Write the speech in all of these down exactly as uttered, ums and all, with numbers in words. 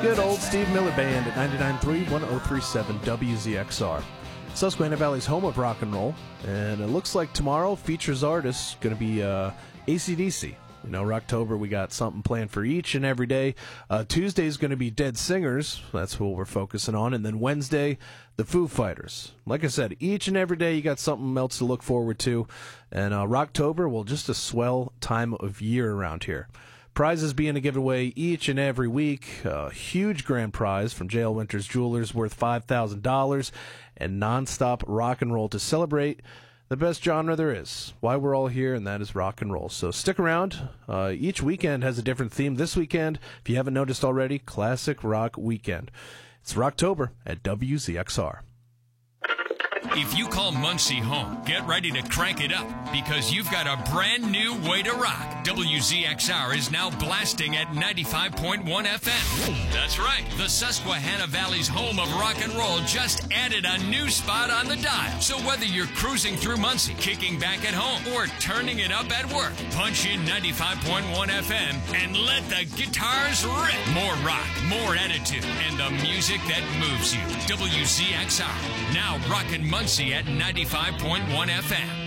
Good old Steve Miller Band at ninety-nine point three, one oh three point seven W Z X R. Susquehanna Valley's home of rock and roll, and it looks like tomorrow features artists going to be uh, A C D C. You know, Rocktober, we got something planned for each and every day. Uh, Tuesday is going to be Dead Singers. That's what we're focusing on. And then Wednesday, the Foo Fighters. Like I said, each and every day you got something else to look forward to. And uh, Rocktober, well, just a swell time of year around here. Prizes being given away each and every week. A huge grand prize from J L Winters Jewelers worth five thousand dollars. And nonstop rock and roll to celebrate the best genre there is, why we're all here, and that is rock and roll. So stick around. Uh, each weekend has a different theme. This weekend, if you haven't noticed already, Classic Rock Weekend. It's Rocktober at W Z X R. If you call Muncie home, get ready to crank it up because you've got a brand new way to rock. W Z X R is now blasting at ninety-five point one F M. That's right. The Susquehanna Valley's home of rock and roll just added a new spot on the dial. So whether you're cruising through Muncie, kicking back at home, or turning it up at work, punch in ninety-five point one F M and let the guitars rip. More rock, more attitude, and the music that moves you. W Z X R, now rockin' Muncie at ninety-five point one F M.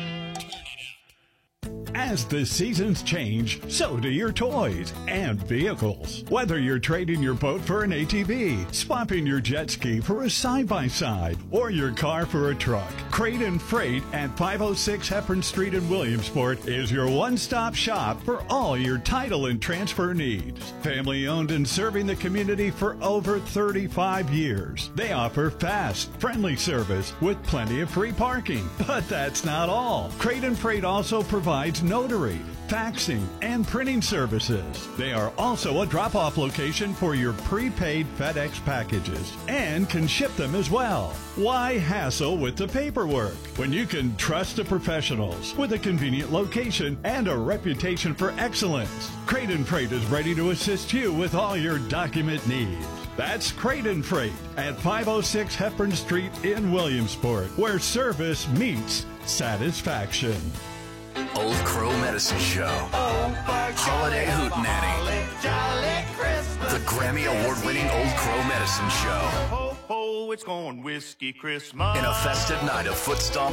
As the seasons change, so do your toys and vehicles. Whether you're trading your boat for an A T V, swapping your jet ski for a side-by-side, or your car for a truck, Crate and Freight at five oh six Hepburn Street in Williamsport is your one-stop shop for all your title and transfer needs. Family-owned and serving the community for over thirty-five years. They offer fast, friendly service with plenty of free parking. But that's not all. Crate and Freight also provides notary, faxing, and printing services. They are also a drop-off location for your prepaid FedEx packages and can ship them as well. Why hassle with the paperwork when you can trust the professionals with a convenient location and a reputation for excellence? Crate and Freight is ready to assist you with all your document needs. That's Crate and Freight at five oh six Hepburn Street in Williamsport, where service meets satisfaction. Old Crow Medicine Show. Holiday Hootenanny. The Grammy Award-winning Old Crow Medicine Show. Ho, ho, it's going whiskey Christmas. In a festive night of foot stomp